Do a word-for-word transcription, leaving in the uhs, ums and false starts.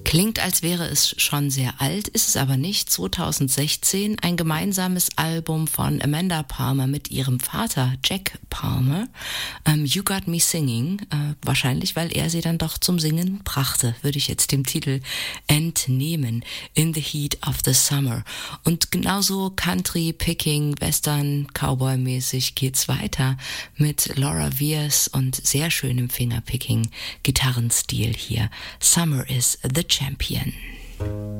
Klingt, als wäre es schon sehr alt, ist es aber nicht. zweitausendsechzehn ein gemeinsames Album von Amanda Palmer mit ihrem Vater Jack Palmer. Ähm, You Got Me Singing, äh, wahrscheinlich, weil er sie dann doch zum Singen brachte, würde ich jetzt dem Titel entnehmen. In the Heat of the Summer. Und genauso Country, Picking, Western, Cowboy-mäßig geht's weiter mit Laura Viers und sehr schönem Fingerpicking, Gitarrenstil hier. Summer is the Champion.